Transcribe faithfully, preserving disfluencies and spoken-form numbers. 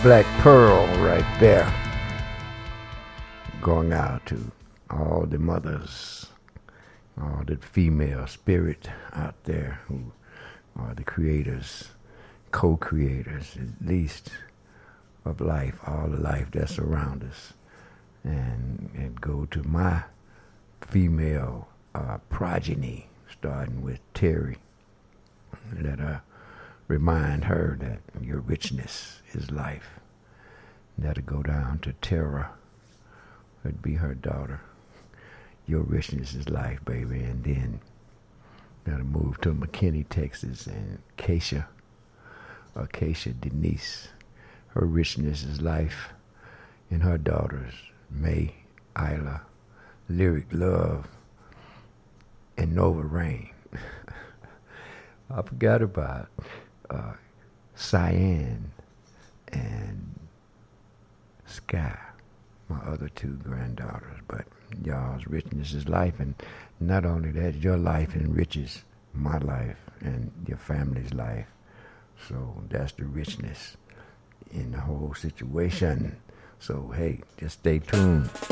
Black Pearl right there. Going out to all the mothers, all the female spirit out there who are the creators, co-creators at least of life, all the life that's around us. And, and go to my female uh, progeny, starting with Terry. Let her remind her that your richness is life. That'll go down to Tara. It'd be her daughter. Your richness is life, baby. And then that'll move to McKinney, Texas, and Keisha, Acacia Denise. Her richness is life. And her daughters, May, Isla, Lyric Love, and Nova Rain. I forgot about uh, Cyan and Sky, my other two granddaughters. But y'all's richness is life, and not only that, your life enriches my life and your family's life. So that's the richness in the whole situation. So hey, just stay tuned.